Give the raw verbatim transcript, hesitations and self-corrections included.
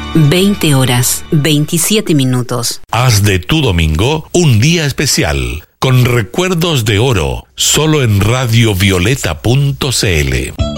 veinte horas, veintisiete minutos. Haz de tu domingo un día especial, con recuerdos de oro, solo en radio violeta punto c l.